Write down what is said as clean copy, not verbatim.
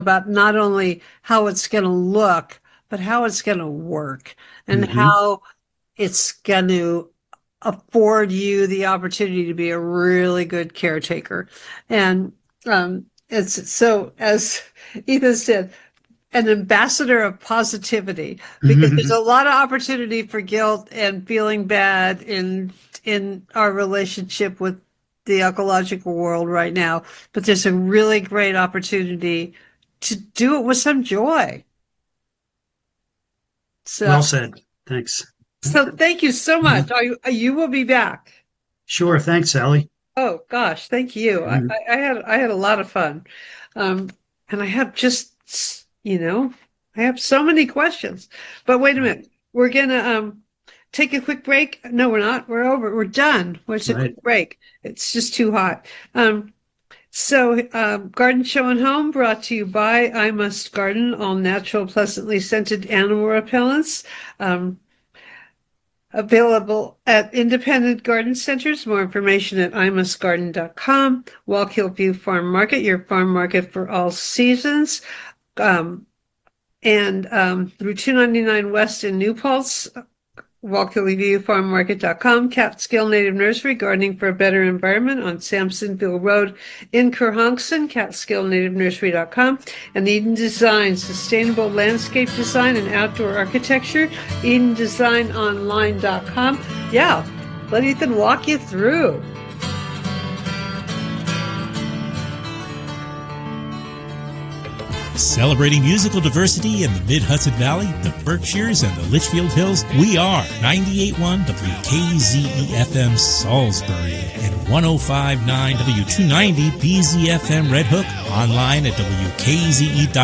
about not only how it's going to look, but how it's going to work and Hmm. how it's going to afford you the opportunity to be a really good caretaker. And it's so, as Ethan said, an ambassador of positivity, because there's a lot of opportunity for guilt and feeling bad in our relationship with the ecological world right now. But there's a really great opportunity to do it with some joy. Well So, said. Thanks. so thank you so much. Mhm. You will be back. Sure. Thanks, Sally. Oh gosh, thank you. Mhm. I had a lot of fun. Um, and I have just, I have so many questions. But wait a minute. We're gonna take a quick break. No, we're not. We're over. We're done. What's a Right. quick break? It's just too hot. Garden Show and Home brought to you by I Must Garden, all natural, pleasantly scented animal repellents. Um, Available at independent garden centers. More information at imustgarden.com. Wallkill View Farm Market, your farm market for all seasons. Um, and Route 299 West in New Paltz, WalkerLeviewFarmMarket.com, Catskill Native Nursery, Gardening for a Better Environment on Sampsonville Road in Kerhonkson, CatskillNativeNursery.com, and Eden Design, Sustainable Landscape Design and Outdoor Architecture, EdenDesignOnline.com. Yeah, let Ethan walk you through. Celebrating musical diversity in the Mid-Hudson Valley, the Berkshires, and the Litchfield Hills, we are 98.1 WKZE-FM Salisbury and 105.9 W290 BZFM Red Hook, online at WKZE.com.